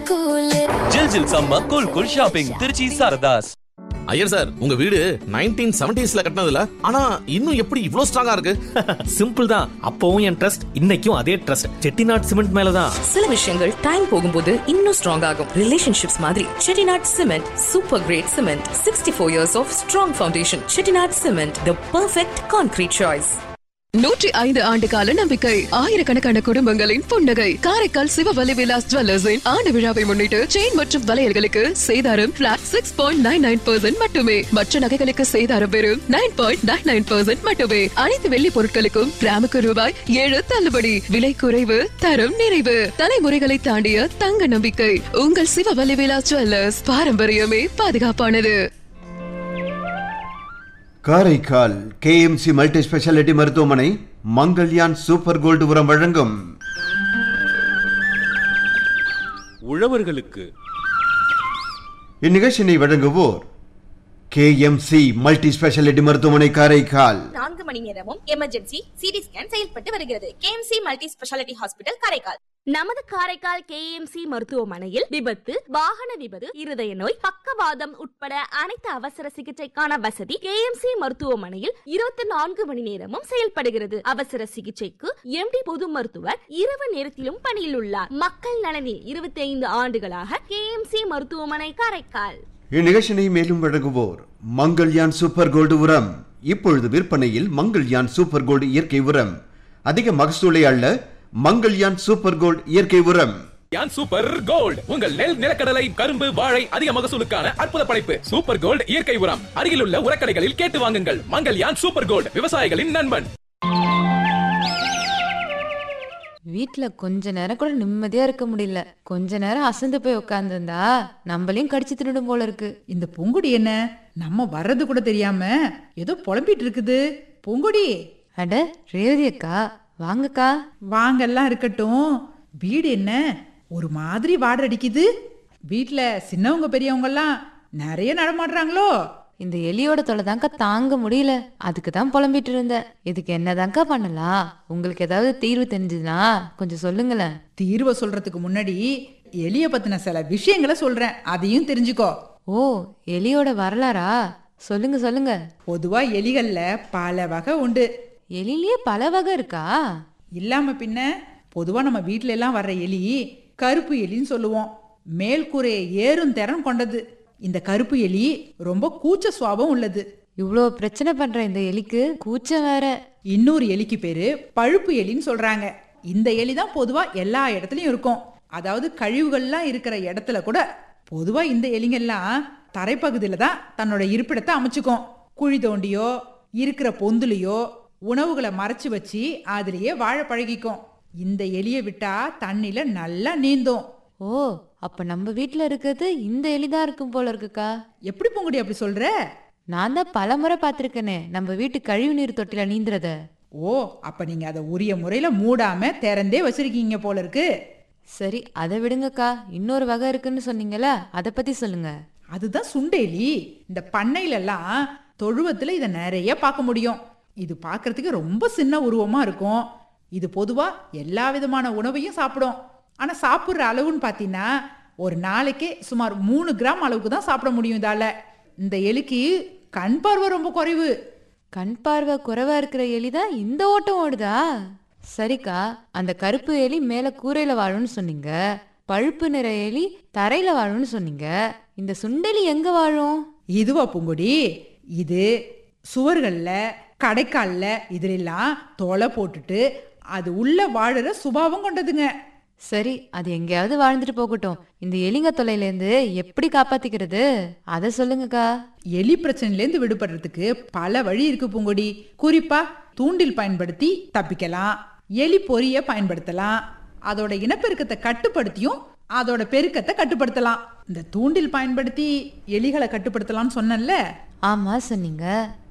ஜில் ஜில் சம்ம cool cool shopping Trichy Saradhas. Iyer sir, உங்க வீடு 1970s கட்டினதுல ஆனா இன்னும் எப்படி இவ்ளோ ஸ்ட்ராங்கா இருக்கு? சிம்பிள் தான். அப்பவும் என் ட்ரஸ்ட், இன்னைக்கும் அதே ட்ரஸ்ட். செட்டிநாட் சிமெண்ட் மேலதான். சில விஷயங்கள் டைம் போகும்போது இன்னும் ஸ்ட்ராங் ஆகும். ரிலேஷன்ஷிப்ஸ் மாதிரி Chettinad cement super great cement. 64 years of strong foundation. Chettinad cement, the perfect concrete choice. 105 ஆண்டு கால நம்பிக்கை, ஆயிரக்கணக்கான குடும்பங்களின் புன்னகை. காரைக்கால் சிவவலி விலாஸ் ஜுவல்லர்ஸின் ஆண்டு விழாவை முன்னிட்டு செயின் மற்றும் வளையல்களுக்கு சேதாரம் பிளாட் 6.99% மட்டுமே. மற்ற நகைகளுக்கு சேதாரம் வெறும் 9.99% மட்டுமே. அனைத்து வெள்ளி பொருட்களுக்கும் கிராமுக்கு ரூபாய் 7 தள்ளுபடி. விலை குறைவு, தரம் நிறைவு. தலைமுறைகளை தாண்டிய தங்க நம்பிக்கை. உங்கள் சிவவலி விலாஸ் ஜுவல்லர்ஸ். பாரம்பரியமே பாதுகாப்பானது. காரைக்கால் கேஎம்சி மல்டி ஸ்பெஷாலிட்டி மருத்துவமனை மங்கள்யான் சூப்பர் கோல்டு உரம் வழங்கும் உழவர்களுக்கு இந்நிகழ்ச்சியை வழங்குவோர் கேஎம்சி மல்டி ஸ்பெஷாலிட்டி மருத்துவமனை காரைக்கால். 4 மணி நேரமும் எமர்ஜென்சி சிடி ஸ்கேன் செயல்பட்டு வருகிறது. KMC multi speciality hospital Karaikal. நமது காரைக்கால் கேஎம்சி மருத்துவமனையில் விபத்து, வாகன விபத்து, இருதய நோய், பக்கவாதம் உட்பட அனைத்து அவசர சிகிச்சைக்கான வசதி கேஎம்சி மருத்துவமனையில் 24 மணி நேரமும் செயல்படுகிறது. அவசர சிகிச்சைக்கு எம்டி பொது மருத்துவர் இரவு நேரத்திலும் பணியில் உள்ளார். மக்கள் நலனில் 25 ஆண்டுகளாக கேஎம்சி மருத்துவமனை காரைக்கால். இந்நிகழ்ச்சியை மேலும் வழங்குவோர் மங்கள்யான் சூப்பர் கோல்டு உரம். இப்பொழுது விற்பனையில் மங்கள்யான் சூப்பர் கோல்டு இயற்கை உரம். அதிக மகசூலை அள்ள மங்கள்யான் சூப்பர் கோல்டு இயற்கை உரம். யான் சூப்பர் கோல்ட், உங்கள் நெல், நிலக்கடலை, கரும்பு, வாழை அதிக மகசூலுக்கான அற்புத படைப்பு சூப்பர் கோல்ட் இயற்கை உரம். அருகில் உள்ள உரக்கடைகளில் கேட்டு வாங்குங்கள். மங்கள்யான் சூப்பர் கோல்ட், விவசாயிகளின் நண்பன். வீட்ல கொஞ்ச நேரம் கூட நிம்மதியா இருக்க முடியல. கொஞ்ச நேரம் அசந்து போய் உட்கார்ந்துருந்தா நம்மளையும் கடிச்சு தின்னுடும் போல இருக்கு. இந்த பொங்குடி என்ன நம்ம வர்றது கூட தெரியாம ஏதோ புலம்பிட்டு இருக்குது. பொங்குடி. அட ரேவதி அக்கா, வாங்கக்கா. வாங்கெல்லாம் இருக்கட்டும், வீடு என்ன ஒரு மாதிரி வாடை அடிக்குது. வீட்டுல சின்னவங்க பெரியவங்க எல்லாம் நிறைய நடமாடுறாங்களோ? இந்த எலியோட தொலை தாங்க தாங்க முடியல. அதுக்கு தான் புலம்பிட்டு இருந்தேன். இதுக்கு என்னதாங்க பண்ணலாம்? உங்களுக்கு ஏதாவது தீர்வு தெரிஞ்சதுன்னா கொஞ்சம் சொல்லுங்களேன். தீர்வை சொல்றதுக்கு முன்னாடி எலிய பத்தின சில விஷயங்களை சொல்றேன், அதையும் தெரிஞ்சுக்கோ. ஓ, எலியோட வரலாறா? சொல்லுங்க சொல்லுங்க. பொதுவா எலிகள்ல பல வகை உண்டு. எலிலேயே பல வகை இருக்கா? இல்லாம பின்ன. பொதுவா நம்ம வீட்டுல எல்லாம் வர்ற எலி கருப்பு எலின்னு சொல்லுவோம். மேல்கூரையை ஏறும் திறன் கொண்டது. இந்த கருப்பு எலி ரொம்ப கூச்ச சுபாவம் உள்ளது. இவ்வளோ பிரச்சனை பண்ற இந்த எலிக்கு கூச்சம் வேற. இன்னொரு எலிக்கு பேரு பழுப்பு எலின்னு சொல்றாங்க. இந்த எலி தான் பொதுவா எல்லா இடத்துலயும் இருக்கும். அதாவது கழிவுகள்லாம் இருக்கிற இடத்துல கூட. பொதுவா இந்த எலிங்கெல்லாம் தரைப்பகுதியில தான் தன்னோட இருப்பிடத்தை அமைச்சுக்கும். குழி தோண்டியோ இருக்கிற பொந்துலையோ உணவுகளை மறைச்சு வச்சு அதுலயே வாழ பழகிக்கும். இந்த எலியை விட்டா தண்ணில நல்லா நீந்தும். ஓ, அப்ப நம்ம வீட்டுல இருக்கிறது இந்த எலிதான் இருக்கும் போல இருக்குக்கா. எப்படி பொங்குடி அப்படி சொல்ற? நான் தான் பல முறை பார்த்திருக்கேனே நம்ம வீட்டு கழிவு நீர் தொட்டில நீந்துறத. ஓ, அப்ப நீங்க அதை உரிய முறையில மூடாம திறந்தே வச்சிருக்கீங்க போல இருக்கு. சரி, அதை விடுங்கக்கா. இன்னொரு வகை இருக்குன்னு சொன்னீங்களா, அதை பத்தி சொல்லுங்க. அதுதான் சுண்டெலி. இந்த பண்ணையில எல்லாம் தொழுவத்துல இதை நிறைய பார்க்க முடியும். இது பார்க்கறதுக்கு ரொம்ப சின்ன உருவமா இருக்கும். இது பொதுவா எல்லா விதமான உணவையும் சாப்பிடும். ஆனா சாப்பிட்ற அளவுன்னு பார்த்தீங்கன்னா ஒரு நாளைக்கே சுமார் 3 கிராம் அளவுக்கு தான் சாப்பிட முடியும் இதால. இந்த எலிக்கு கண் பார்வை ரொம்ப குறைவு. கண் பார்வை குறைவா இருக்கிற எலிதான் இந்த ஓட்டம் ஓடுதா? சரிக்கா, அந்த கருப்பு எலி மேல கூரையில வாழும்னு சொன்னீங்க. பழுப்பு நிற எலி தரையில வாழும்னு சொன்னீங்க. இந்த சுண்டெலி எங்க வாழும்? இதுவா பூங்குடி? இது சுவர்கள்ல, கடைக்கால்ல இதுலெல்லாம் தொலை போட்டுட்டு அது உள்ள வாழற சுபாவம் கொண்டதுங்க. சரி, அது எங்கேயாவது வாழ்ந்துட்டு போகட்டும். இந்த எலிங்க தொல்லையிலேருந்து எப்படி காப்பாத்திக்கிறது அதை சொல்லுங்கக்கா. எலி பிரச்சனையிலேருந்து விடுபடுறதுக்கு பல வழி இருக்கு பூங்குடி. குறிப்பா தூண்டில் பயன்படுத்தி தப்பிக்கலாம். எலி பொறிய பயன்படுத்தலாம். அதோட இனப்பெருக்கத்தை கட்டுப்படுத்தியும் அதோட பெருக்கத்தை கட்டுப்படுத்தலாம். இந்த தூண்டில் பயன்படுத்தி எலிகளை கட்டுப்படுத்தலாம்னு சொன்னேன்ல. ஆமா சொன்னீங்க.